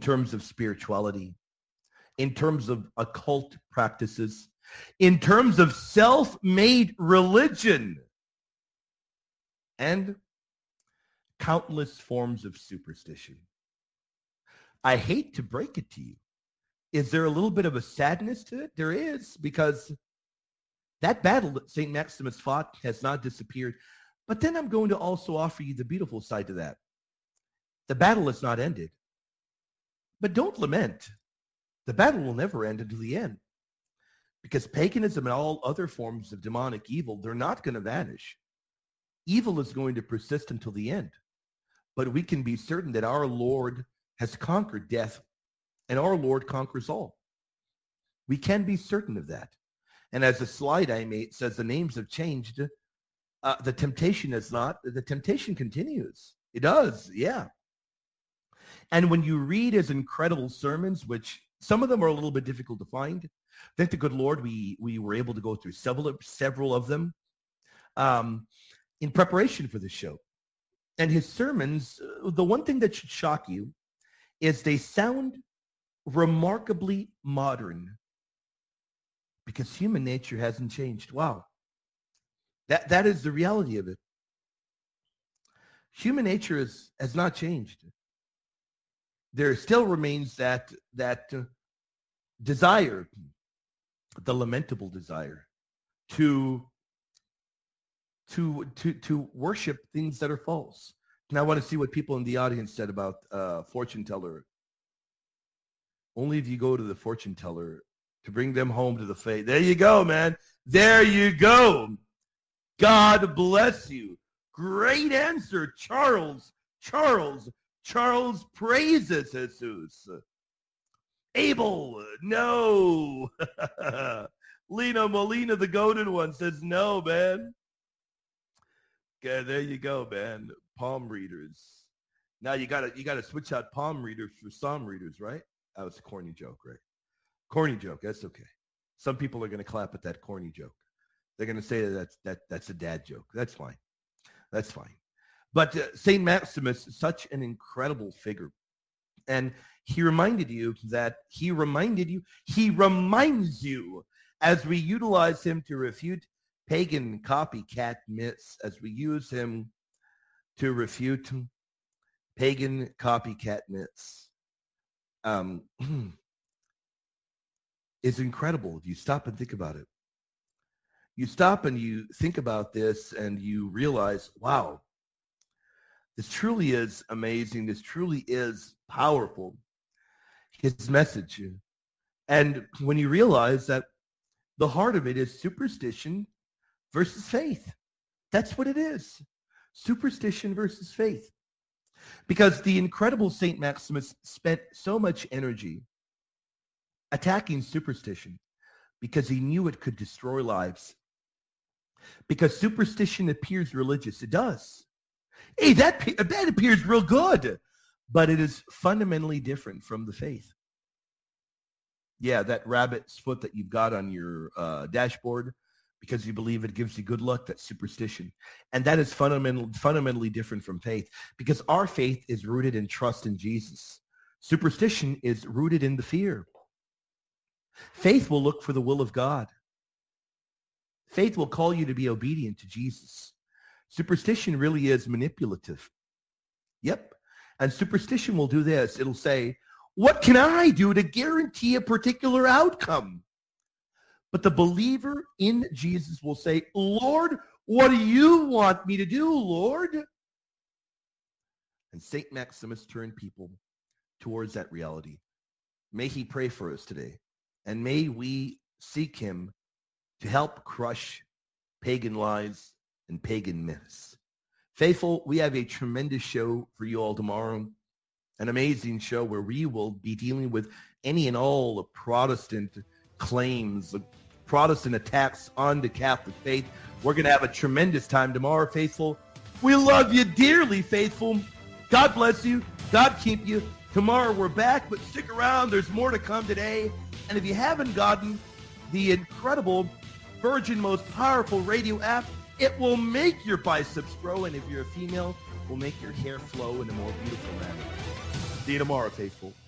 terms of spirituality, in terms of occult practices, in terms of self-made religion, and countless forms of superstition. I hate to break it to you. Is there a little bit of a sadness to it? There is, because that battle that St. Maximus fought has not disappeared. But then I'm going to also offer you the beautiful side to that. The battle is not ended. But don't lament. The battle will never end until the end. Because paganism and all other forms of demonic evil, they're not going to vanish. Evil is going to persist until the end. But we can be certain that our Lord has conquered death, and our Lord conquers all. We can be certain of that. And as the slide I made says, the names have changed. The temptation is not. The temptation continues. It does, yeah. And when you read his incredible sermons, which some of them are a little bit difficult to find, thank the good Lord we were able to go through several of them in preparation for this show. And his sermons, the one thing that should shock you is they sound remarkably modern, because human nature hasn't changed. Wow. That is the reality of it. Human nature has not changed. There still remains that desire, the lamentable desire to worship things that are false. And I want to see what people in the audience said about fortune teller. Only if you go to the fortune teller to bring them home to the faith. There you go, man. There you go. God bless you. Great answer, Charles. Charles praises Jesus. Abel, no. Lena Molina, the golden one, says no, man. Okay, there you go, man. Palm readers. Now you gotta switch out palm readers for psalm readers, right? That was a corny joke, right? Corny joke. That's okay. Some people are gonna clap at that corny joke. They're gonna say that's a dad joke. That's fine. That's fine. But St. Maximus is such an incredible figure. And he reminds you, as we utilize him to refute pagan copycat myths, as we use him to refute pagan copycat myths, is incredible if you stop and think about it. You stop and you think about this and you realize, wow, this truly is amazing. This truly is powerful, his message. And when you realize that the heart of it is superstition versus faith. That's what it is. Superstition versus faith. Because the incredible St. Maximus spent so much energy attacking superstition because he knew it could destroy lives. Because superstition appears religious. It does. Hey, that appears real good. But it is fundamentally different from the faith. Yeah, that rabbit's foot that you've got on your dashboard because you believe it gives you good luck, that's superstition. And that is fundamentally different from faith, because our faith is rooted in trust in Jesus. Superstition is rooted in the fear. Faith will look for the will of God. Faith will call you to be obedient to Jesus. Superstition really is manipulative. Yep. And superstition will do this. It'll say, what can I do to guarantee a particular outcome? But the believer in Jesus will say, Lord, what do you want me to do, Lord? And St. Maximus turned people towards that reality. May he pray for us today. And may we seek him to help crush pagan lies and pagan myths. Faithful, we have a tremendous show for you all tomorrow. An amazing show where we will be dealing with any and all of Protestant claims, Protestant attacks on the Catholic faith. We're going to have a tremendous time tomorrow, Faithful. We love you dearly, Faithful. God bless you. God keep you. Tomorrow we're back, but stick around. There's more to come today. And if you haven't gotten the incredible Virgin Most Powerful Radio app, it will make your biceps grow. And if you're a female, it will make your hair flow in a more beautiful manner. See you tomorrow, Faithful.